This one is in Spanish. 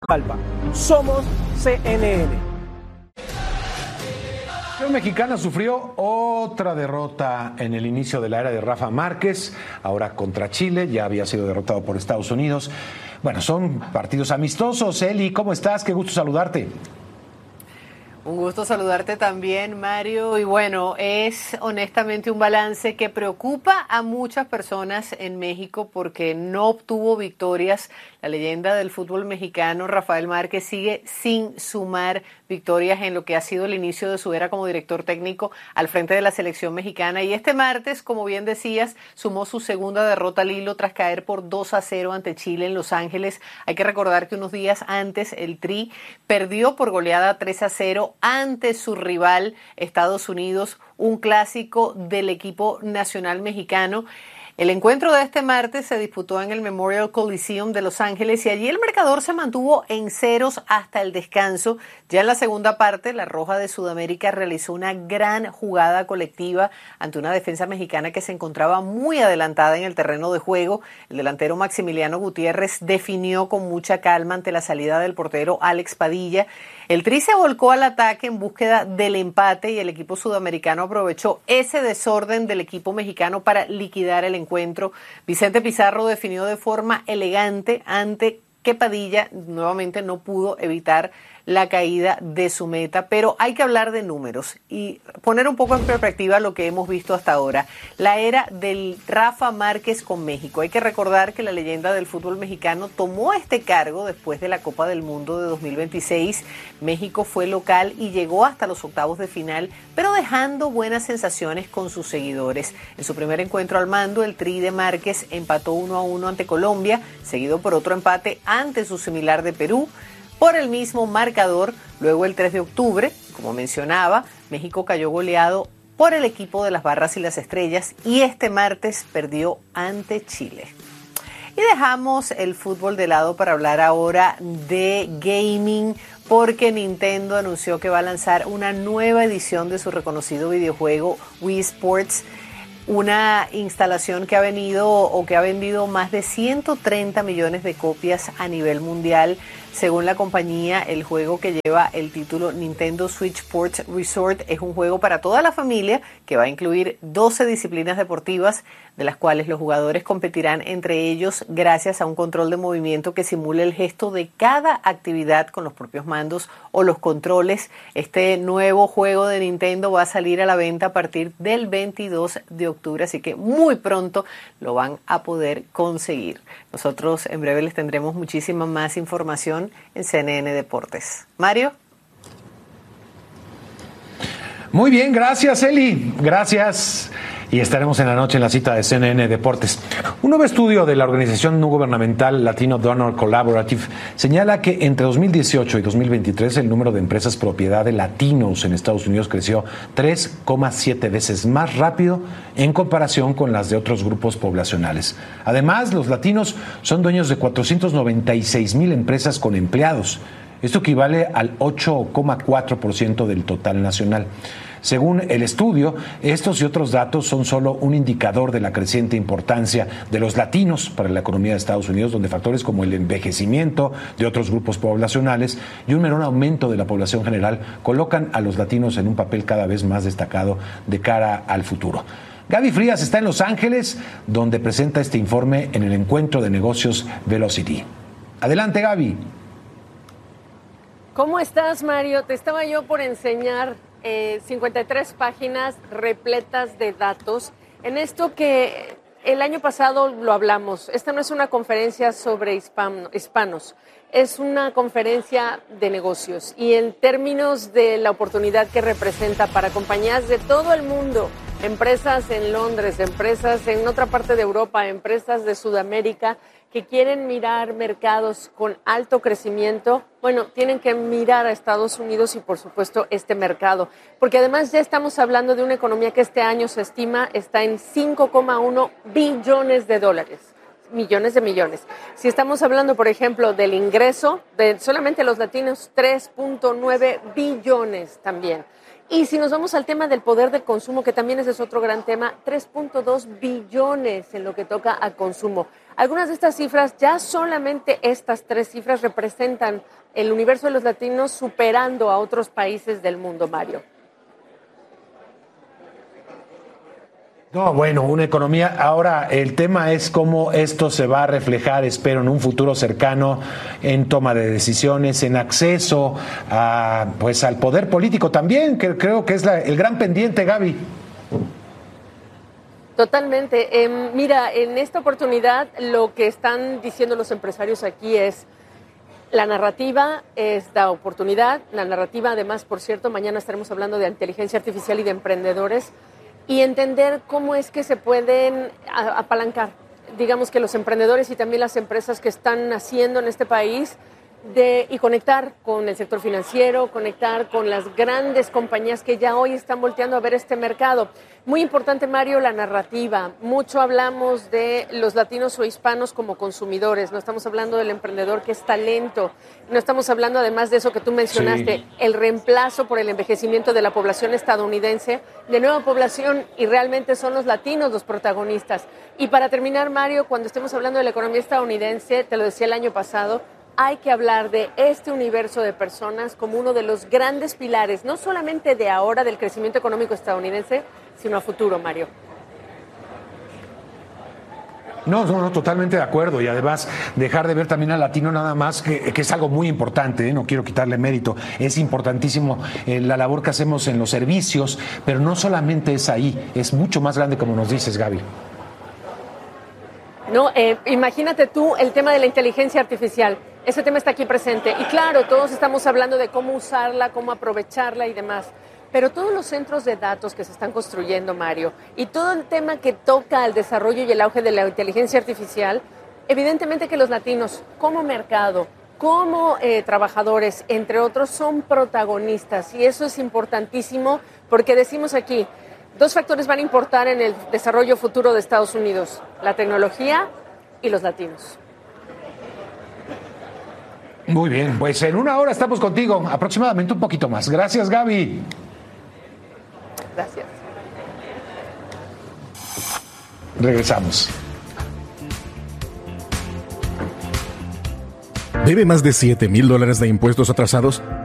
Palpa. Somos CNN. La selección mexicana sufrió otra derrota en el inicio de la era de Rafa Márquez, ahora contra Chile, ya había sido derrotado por Estados Unidos. Bueno, son partidos amistosos. Eli, ¿cómo estás? Qué gusto saludarte. Un gusto saludarte también, Mario. Y bueno, es honestamente un balance que preocupa a muchas personas en México porque no obtuvo victorias. La leyenda del fútbol mexicano, Rafael Márquez, sigue sin sumar victorias en lo que ha sido el inicio de su era como director técnico al frente de la selección mexicana. Y este martes, como bien decías, sumó su segunda derrota al hilo tras caer por 2-0 ante Chile en Los Ángeles. Hay que recordar que unos días antes el Tri perdió por goleada 3-0 ante su rival Estados Unidos, un clásico del equipo nacional mexicano. El encuentro de este martes se disputó en el Memorial Coliseum de Los Ángeles y allí el marcador se mantuvo en ceros hasta el descanso. Ya en la segunda parte, la Roja de Sudamérica realizó una gran jugada colectiva ante una defensa mexicana que se encontraba muy adelantada en el terreno de juego. El delantero Maximiliano Gutiérrez definió con mucha calma ante la salida del portero Alex Padilla. El Tri se volcó al ataque en búsqueda del empate y el equipo sudamericano aprovechó ese desorden del equipo mexicano para liquidar el encuentro. Vicente Pizarro definió de forma elegante ante que Padilla nuevamente no pudo evitar la caída de su meta, pero hay que hablar de números y poner un poco en perspectiva lo que hemos visto hasta ahora. La era del Rafa Márquez con México. Hay que recordar que la leyenda del fútbol mexicano tomó este cargo después de la Copa del Mundo de 2026. México fue local y llegó hasta los octavos de final, pero dejando buenas sensaciones con sus seguidores. En su primer encuentro al mando, el Tri de Márquez empató 1-1 ante Colombia, seguido por otro empate ante su similar de Perú. Por el mismo marcador, luego el 3 de octubre, como mencionaba, México cayó goleado por el equipo de las Barras y las Estrellas y este martes perdió ante Chile. Y dejamos el fútbol de lado para hablar ahora de gaming, porque Nintendo anunció que va a lanzar una nueva edición de su reconocido videojuego Wii Sports, una instalación que ha vendido más de 130 millones de copias a nivel mundial. Según la compañía, el juego que lleva el título Nintendo Switch Sports Resort es un juego para toda la familia que va a incluir 12 disciplinas deportivas, de las cuales los jugadores competirán entre ellos gracias a un control de movimiento que simule el gesto de cada actividad con los propios mandos o los controles. Este nuevo juego de Nintendo va a salir a la venta a partir del 22 de octubre, así que muy pronto lo van a poder conseguir. Nosotros en breve les tendremos muchísima más información en CNN Deportes. Mario. Muy bien, gracias Eli, gracias. Y estaremos en la noche en la cita de CNN Deportes. Un nuevo estudio de la organización no gubernamental Latino Donor Collaborative señala que entre 2018 y 2023 el número de empresas propiedad de latinos en Estados Unidos creció 3,7 veces más rápido en comparación con las de otros grupos poblacionales. Además, los latinos son dueños de 496,000 empresas con empleados. Esto equivale al 8,4% del total nacional. Según el estudio, estos y otros datos son solo un indicador de la creciente importancia de los latinos para la economía de Estados Unidos, donde factores como el envejecimiento de otros grupos poblacionales y un menor aumento de la población general colocan a los latinos en un papel cada vez más destacado de cara al futuro. Gaby Frías está en Los Ángeles, donde presenta este informe en el encuentro de negocios Velocity. Adelante, Gaby. ¿Cómo estás, Mario? Te estaba yo por enseñar 53 páginas repletas de datos. En esto que el año pasado lo hablamos, esta no es una conferencia sobre hispanos, es una conferencia de negocios y en términos de la oportunidad que representa para compañías de todo el mundo, empresas en Londres, empresas en otra parte de Europa, empresas de Sudamérica, que quieren mirar mercados con alto crecimiento, bueno, tienen que mirar a Estados Unidos y, por supuesto, este mercado. Porque además ya estamos hablando de una economía que este año se estima está en 5,1 billones de dólares, millones de millones. Si estamos hablando, por ejemplo, del ingreso de solamente los latinos, 3,9 billones también. Y si nos vamos al tema del poder del consumo, que también ese es otro gran tema, 3.2 billones en lo que toca a consumo. Algunas de estas cifras, ya solamente estas 3 cifras representan el universo de los latinos superando a otros países del mundo, Mario. No, bueno, una economía. Ahora, el tema es cómo esto se va a reflejar, espero, en un futuro cercano, en toma de decisiones, en acceso a, pues, al poder político también, que creo que es el gran pendiente, Gaby. Totalmente. Mira, en esta oportunidad lo que están diciendo los empresarios aquí es: la narrativa es la oportunidad. La narrativa, además, por cierto, mañana estaremos hablando de inteligencia artificial y de emprendedores, y entender cómo es que se pueden apalancar, digamos, que los emprendedores y también las empresas que están naciendo en este país, y conectar con el sector financiero, conectar con las grandes compañías que ya hoy están volteando a ver este mercado. Muy importante, Mario, la narrativa. Mucho hablamos de los latinos o hispanos como consumidores, no estamos hablando del emprendedor que es talento, no estamos hablando además de eso que tú mencionaste, sí, el reemplazo por el envejecimiento de la población estadounidense, de nueva población, y realmente son los latinos los protagonistas. Y para terminar, Mario, cuando estemos hablando de la economía estadounidense, te lo decía el año pasado, hay que hablar de este universo de personas como uno de los grandes pilares, no solamente de ahora del crecimiento económico estadounidense, sino a futuro, Mario. No, totalmente de acuerdo, y además dejar de ver también al latino nada más, que es algo muy importante, no quiero quitarle mérito, es importantísimo la labor que hacemos en los servicios, pero no solamente es ahí, es mucho más grande, como nos dices, Gaby. No, imagínate tú el tema de la inteligencia artificial. Ese tema está aquí presente. Y claro, todos estamos hablando de cómo usarla, cómo aprovecharla y demás. Pero todos los centros de datos que se están construyendo, Mario, y todo el tema que toca al desarrollo y el auge de la inteligencia artificial, evidentemente que los latinos, como mercado, como trabajadores, entre otros, son protagonistas. Y eso es importantísimo porque decimos aquí, 2 factores van a importar en el desarrollo futuro de Estados Unidos: la tecnología y los latinos. Muy bien, pues en 1 hora estamos contigo, aproximadamente un poquito más. Gracias, Gaby. Gracias. Regresamos. ¿Debe más de $7,000 de impuestos atrasados?